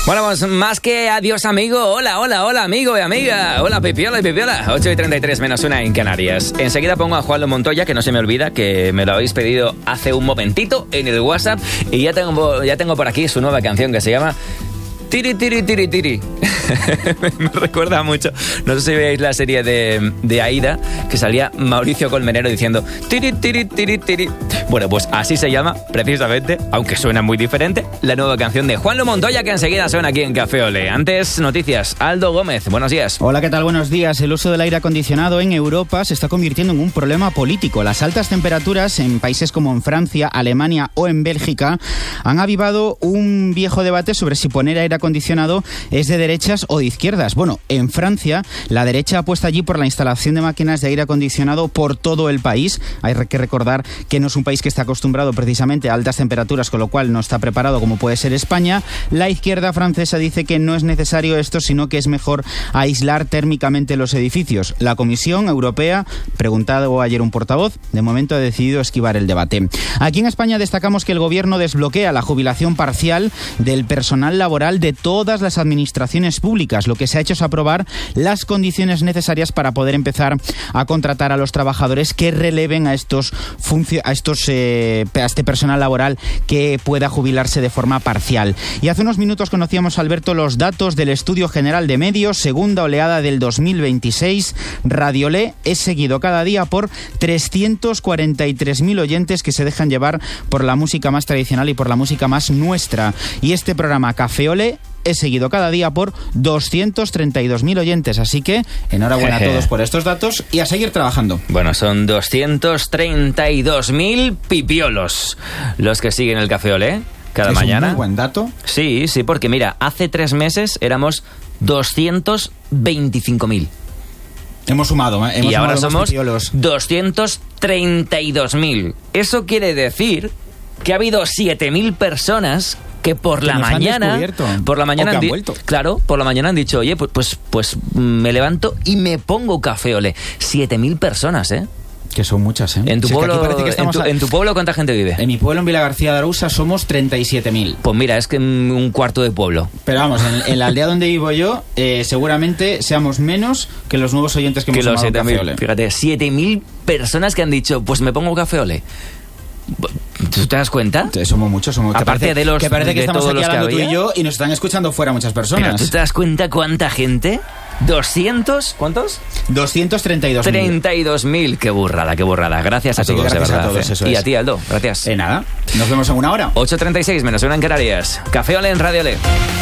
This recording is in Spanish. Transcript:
Bueno, pues más que adiós, amigo. Hola, hola, hola, amigo y amiga. Hola, Pipiola y Pipiola. 8:33 menos 1 en Canarias. Enseguida pongo a Juanlo Montoya, que no se me olvida, que me lo habéis pedido hace un momentito en el WhatsApp. Y ya tengo por aquí su nueva canción que se llama Tiri, tiri, tiri, tiri. Me recuerda mucho. No sé si veis la serie de Aida, que salía Mauricio Colmenero diciendo tiri, tiri, tiri, tiri. Bueno, pues así se llama, precisamente, aunque suena muy diferente, la nueva canción de Juanlo Montoya, que enseguida suena aquí en Café Olé. Antes, noticias. Aldo Gómez, buenos días. Hola, ¿qué tal? Buenos días. El uso del aire acondicionado en Europa se está convirtiendo en un problema político. Las altas temperaturas en países como en Francia, Alemania o en Bélgica han avivado un viejo debate sobre si poner aire acondicionado es de derechas o de izquierdas. Bueno, en Francia, la derecha apuesta allí por la instalación de máquinas de aire acondicionado por todo el país. Hay que recordar que no es un país que está acostumbrado precisamente a altas temperaturas, con lo cual no está preparado como puede ser España. La izquierda francesa dice que no es necesario esto, sino que es mejor aislar térmicamente los edificios. La Comisión Europea, preguntado ayer un portavoz, de momento ha decidido esquivar el debate. Aquí en España destacamos que el gobierno desbloquea la jubilación parcial del personal laboral de todas las administraciones públicas. Lo que se ha hecho es aprobar las condiciones necesarias para poder empezar a contratar a los trabajadores que releven a este personal laboral que pueda jubilarse de forma parcial. Y hace unos minutos conocíamos, Alberto, los datos del Estudio General de Medios, segunda oleada del 2026. Radio Olé es seguido cada día por 343.000 oyentes que se dejan llevar por la música más tradicional y por la música más nuestra. Y este programa Café Olé es seguido cada día por 232.000 oyentes, así que enhorabuena a todos por estos datos y a seguir trabajando. Bueno, son 232.000 pipiolos los que siguen el Café Olé cada mañana. Es un muy buen dato. Sí, porque mira, hace 3 meses éramos 225.000. Hemos sumado, y ahora somos 232.000. Eso quiere decir que ha habido 7.000 personas que por la mañana han dicho, oye, pues me levanto y me pongo Café Olé. 7.000 personas, Que son muchas, En tu pueblo, ¿cuánta gente vive? En mi pueblo, en Vilagarcía de Arousa, somos 37.000. Pues mira, es que un cuarto de pueblo. Pero vamos, en la aldea donde vivo yo, seguramente seamos menos que los nuevos oyentes que hemos sumado Café Olé. Fíjate, 7.000 personas que han dicho, pues me pongo Café Olé. ¿Tú te das cuenta? Somos muchos. Aparte de los que parece que estamos aquí hablando tú y yo y nos están escuchando fuera muchas personas. ¿Pero tú te das cuenta cuánta gente? ¿200? ¿Cuántos? 232.000. 32.000. Qué burrada. Gracias a todos, de verdad. A todos, y a ti, Aldo. Gracias. Nada. Nos vemos en una hora. 8:36 menos 1 en Canarias. Café Olé en Radio Olé.